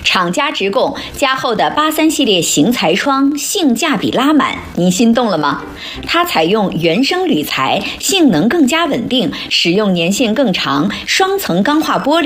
厂家直供，加厚的83系列型材窗性价比拉满，您心动了吗？它采用原生铝材，性能更加稳定，使用年限更长，双层钢化玻璃